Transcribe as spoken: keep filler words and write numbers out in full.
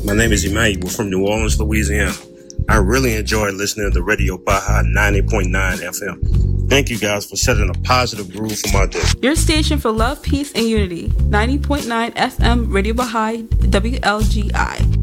My name is Emmanuel from New Orleans, Louisiana. I really enjoy listening to Radio Baja ninety point nine F M. Thank you guys for setting a positive groove for my day. Your station for love, peace, and unity. ninety point nine F M Radio Baha'i W L G I.